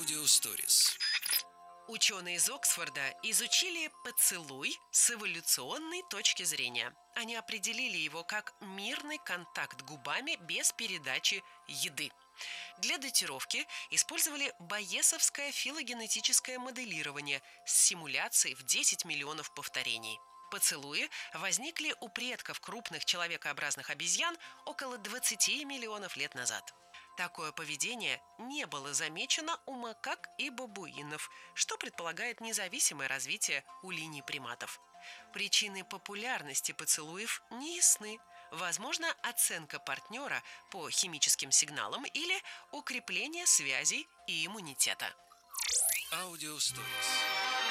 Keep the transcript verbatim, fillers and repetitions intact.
Аудиосторис. Ученые из Оксфорда изучили поцелуй с эволюционной точки зрения. Они определили его как мирный контакт губами без передачи еды. Для датировки использовали байесовское филогенетическое моделирование с симуляцией в десять миллионов повторений. Поцелуи возникли у предков крупных человекообразных обезьян около двадцати миллионов лет назад. Такое поведение не было замечено у макак и бабуинов, что предполагает независимое развитие у линий приматов. Причины популярности поцелуев не ясны. Возможно, оценка партнера по химическим сигналам или укрепление связей и иммунитета. Аудиосторис.